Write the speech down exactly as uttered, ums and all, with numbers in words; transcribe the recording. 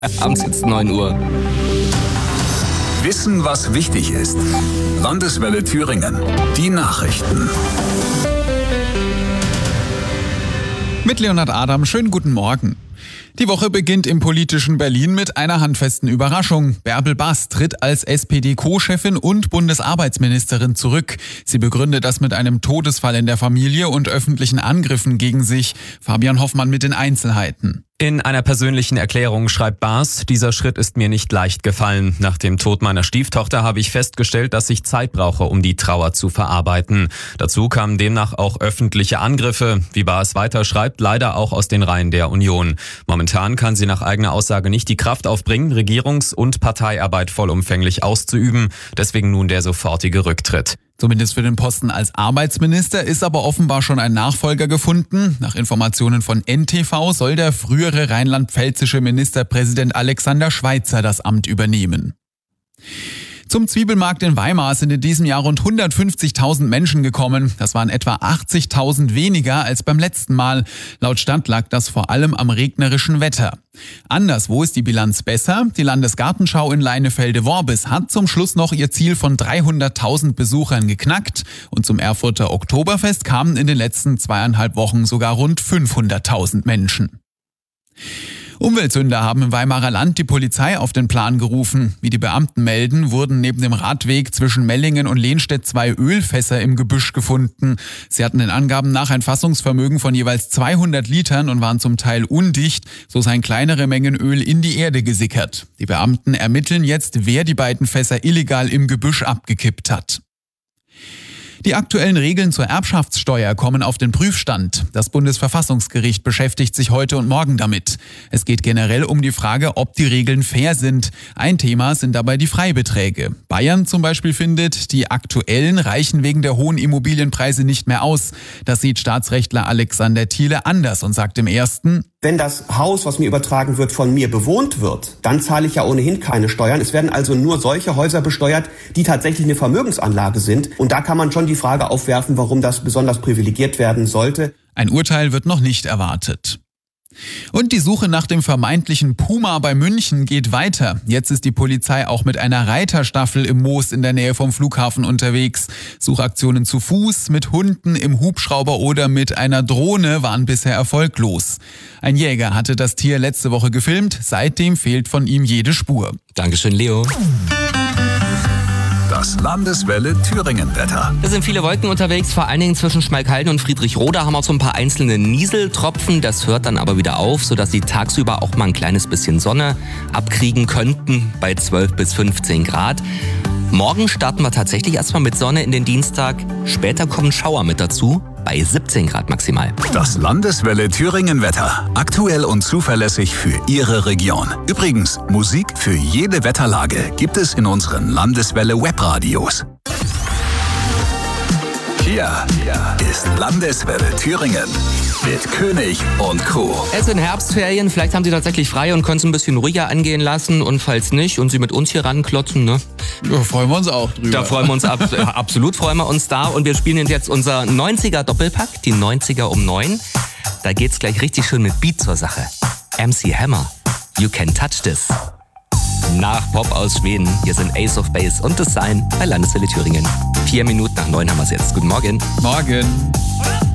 Abends jetzt neun Uhr. Wissen, was wichtig ist. Landeswelle Thüringen. Die Nachrichten. Mit Leonhard Adam, schönen guten Morgen. Die Woche beginnt im politischen Berlin mit einer handfesten Überraschung. Bärbel Bass tritt als S P D-Co-Chefin und Bundesarbeitsministerin zurück. Sie begründet das mit einem Todesfall in der Familie und öffentlichen Angriffen gegen sich. Fabian Hoffmann mit den Einzelheiten. In einer persönlichen Erklärung schreibt Baas, dieser Schritt ist mir nicht leicht gefallen. Nach dem Tod meiner Stieftochter habe ich festgestellt, dass ich Zeit brauche, um die Trauer zu verarbeiten. Dazu kamen demnach auch öffentliche Angriffe, wie Baas weiter schreibt, leider auch aus den Reihen der Union. Momentan kann sie nach eigener Aussage nicht die Kraft aufbringen, Regierungs- und Parteiarbeit vollumfänglich auszuüben. Deswegen nun der sofortige Rücktritt. Zumindest für den Posten als Arbeitsminister ist aber offenbar schon ein Nachfolger gefunden. Nach Informationen von N T V soll der frühere rheinland-pfälzische Ministerpräsident Alexander Schweitzer das Amt übernehmen. Zum Zwiebelmarkt in Weimar sind in diesem Jahr rund hundertfünfzigtausend Menschen gekommen. Das waren etwa achtzigtausend weniger als beim letzten Mal. Laut Stadt lag das vor allem am regnerischen Wetter. Anderswo ist die Bilanz besser. Die Landesgartenschau in Leinefelde-Worbis hat zum Schluss noch ihr Ziel von dreihunderttausend Besuchern geknackt. Und zum Erfurter Oktoberfest kamen in den letzten zweieinhalb Wochen sogar rund fünfhunderttausend Menschen. Umweltsünder haben im Weimarer Land die Polizei auf den Plan gerufen. Wie die Beamten melden, wurden neben dem Radweg zwischen Mellingen und Lehnstedt zwei Ölfässer im Gebüsch gefunden. Sie hatten den Angaben nach ein Fassungsvermögen von jeweils zweihundert Litern und waren zum Teil undicht. So seien kleinere Mengen Öl in die Erde gesickert. Die Beamten ermitteln jetzt, wer die beiden Fässer illegal im Gebüsch abgekippt hat. Die aktuellen Regeln zur Erbschaftssteuer kommen auf den Prüfstand. Das Bundesverfassungsgericht beschäftigt sich heute und morgen damit. Es geht generell um die Frage, ob die Regeln fair sind. Ein Thema sind dabei die Freibeträge. Bayern zum Beispiel findet, die aktuellen reichen wegen der hohen Immobilienpreise nicht mehr aus. Das sieht Staatsrechtler Alexander Thiele anders und sagt im ersten: Wenn das Haus, was mir übertragen wird, von mir bewohnt wird, dann zahle ich ja ohnehin keine Steuern. Es werden also nur solche Häuser besteuert, die tatsächlich eine Vermögensanlage sind. Und da kann man schon die Frage aufwerfen, warum das besonders privilegiert werden sollte. Ein Urteil wird noch nicht erwartet. Und die Suche nach dem vermeintlichen Puma bei München geht weiter. Jetzt ist die Polizei auch mit einer Reiterstaffel im Moos in der Nähe vom Flughafen unterwegs. Suchaktionen zu Fuß, mit Hunden, im Hubschrauber oder mit einer Drohne waren bisher erfolglos. Ein Jäger hatte das Tier letzte Woche gefilmt. Seitdem fehlt von ihm jede Spur. Dankeschön, Leo. Das Landeswelle Thüringen-Wetter. Es sind viele Wolken unterwegs, vor allen Dingen zwischen Schmalkalden und Friedrichroda haben auch so ein paar einzelne Nieseltropfen. Das hört dann aber wieder auf, sodass sie tagsüber auch mal ein kleines bisschen Sonne abkriegen könnten bei zwölf bis fünfzehn Grad. Morgen starten wir tatsächlich erstmal mit Sonne in den Dienstag. Später kommen Schauer mit dazu, bei siebzehn Grad maximal. Das Landeswelle Thüringen-Wetter. Aktuell und zuverlässig für Ihre Region. Übrigens, Musik für jede Wetterlage gibt es in unseren Landeswelle Webradios. Hier ist Landeswelle Thüringen mit König und Co. Es sind Herbstferien, vielleicht haben Sie tatsächlich frei und können es ein bisschen ruhiger angehen lassen. Und falls nicht und Sie mit uns hier ranklotzen, ne? Da freuen wir uns auch drüber. Da freuen wir uns, ab, absolut freuen wir uns da. Und wir spielen jetzt unser neunziger-Doppelpack, die neunziger um neun. Da geht's gleich richtig schön mit Beat zur Sache. M C Hammer, You Can Touch This. Nach Pop aus Schweden, hier sind Ace of Base und Design bei Landeswelle Thüringen. Vier Minuten nach neun haben wir es jetzt. Guten Morgen. Morgen.